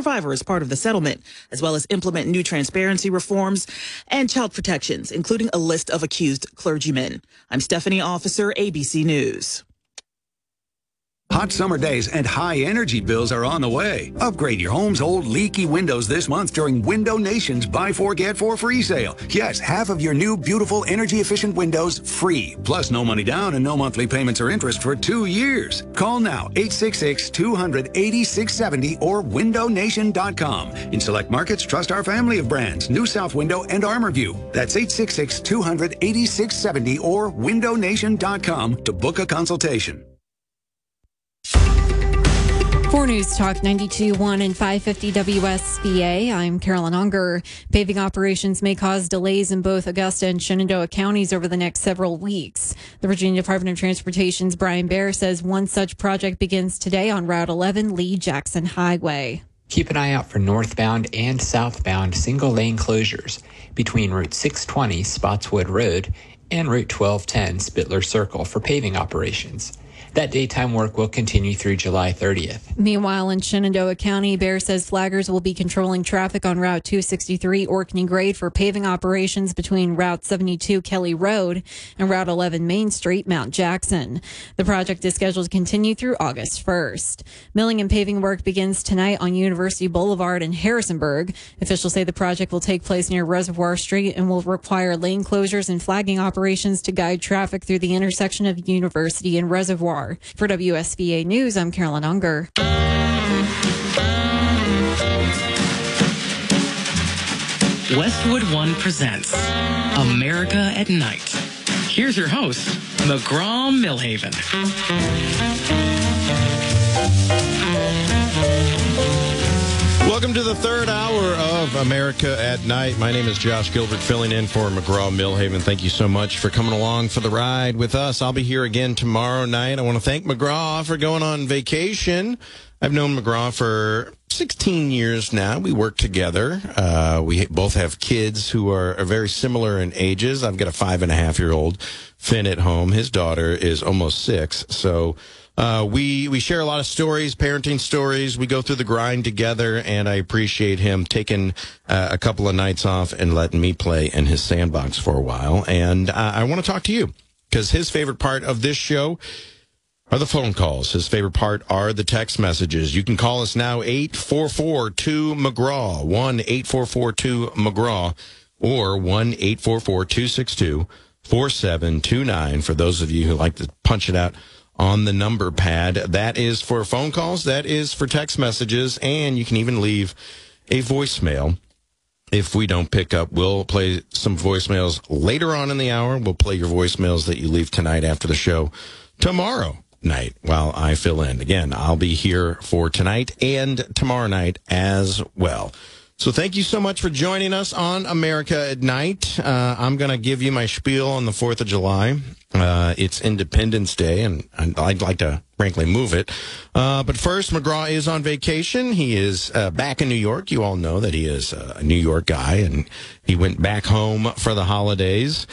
survivor as part of the settlement, as well as implement new transparency reforms and child protections, including a list of accused clergymen. I'm Stephanie Officer, ABC News. Hot summer days and high energy bills are on the way. Upgrade your home's old leaky windows this month during Window Nation's Buy 4 Get 4 free sale. Yes, half of your new beautiful energy efficient windows free. Plus no money down and no monthly payments or interest for 2 years. Call now 866-200-8670 or windownation.com. In select markets, trust our family of brands, New South Window and ArmorView. That's 866-200-8670 or windownation.com to book a consultation. 4 News Talk 92.1 and 550 WSBA. I'm Carolyn Unger. Paving operations may cause delays in both Augusta and Shenandoah counties over the next several weeks. The Virginia Department of Transportation's Brian Baer says one such project begins today on Route 11 Lee-Jackson Highway. Keep an eye out for northbound and southbound single-lane closures between Route 620 Spotswood Road and Route 1210 Spittler Circle for paving operations. That daytime work will continue through July 30th. Meanwhile, in Shenandoah County, Baer says flaggers will be controlling traffic on Route 263 Orkney Grade for paving operations between Route 72 Kelly Road and Route 11 Main Street, Mount Jackson. The project is scheduled to continue through August 1st. Milling and paving work begins tonight on University Boulevard in Harrisonburg. Officials say the project will take place near Reservoir Street and will require lane closures and flagging operations to guide traffic through the intersection of University and Reservoir. For WSVA News, I'm Carolyn Unger. Westwood One presents America at Night. Here's your host, McGraw-Milhaven. Welcome to the third hour of America at Night. My name is Josh Gilbert, filling in for McGraw-Milhaven. Thank you so much for coming along for the ride with us. I'll be here again tomorrow night. I want to thank McGraw for going on vacation. I've known McGraw for 16 years now. We work together. We both have kids who are very similar in ages. I've got a 5.5-year-old Finn at home. His daughter is almost 6. So we share a lot of stories, parenting stories. We go through the grind together, and I appreciate him taking a couple of nights off and letting me play in his sandbox for a while. And I want to talk to you because his favorite part of this show are the phone calls. His favorite part are the text messages. You can call us now, 844-2-McGraw, 1-844-2-McGraw, or 1-844-262-4729 for those of you who like to punch it out on the number pad. That is for phone calls. That is for text messages. And you can even leave a voicemail. If we don't pick up, we'll play some voicemails later on in the hour. We'll play your voicemails that you leave tonight after the show tomorrow night while I fill in. Again, I'll be here for tonight and tomorrow night as well. So thank you so much for joining us on America at Night. I'm going to give you my spiel on the 4th of July. It's Independence Day, and I'd like to, frankly, move it. But first, McGraw is on vacation. He is back in New York. You all know that he is a New York guy, and he went back home for the holidays.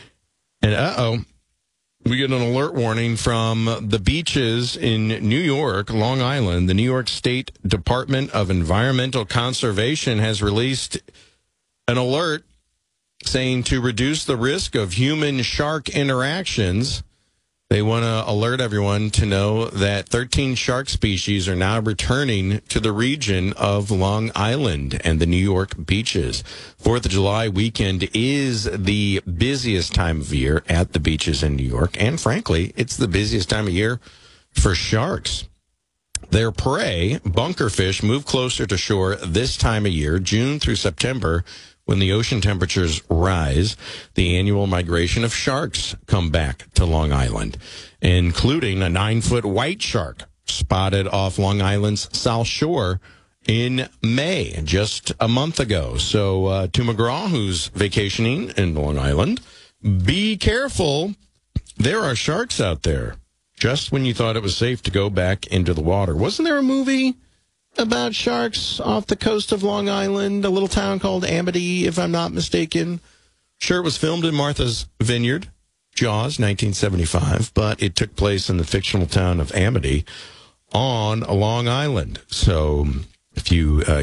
And we get an alert warning from the beaches in New York, Long Island. The New York State Department of Environmental Conservation has released an alert saying to reduce the risk of human-shark interactions, they want to alert everyone to know that 13 shark species are now returning to the region of Long Island and the New York beaches. 4th of July weekend is the busiest time of year at the beaches in New York, and frankly, it's the busiest time of year for sharks. Their prey, bunkerfish, move closer to shore this time of year, June through September, when the ocean temperatures rise. The annual migration of sharks come back to Long Island, including a 9-foot white shark spotted off Long Island's South Shore in May, just a month ago. So to McGraw, who's vacationing in Long Island, be careful. There are sharks out there just when you thought it was safe to go back into the water. Wasn't there a movie about sharks off the coast of Long Island, a little town called Amity, if I'm not mistaken? Sure, it was filmed in Martha's Vineyard, Jaws, 1975, but it took place in the fictional town of Amity on Long Island. So if you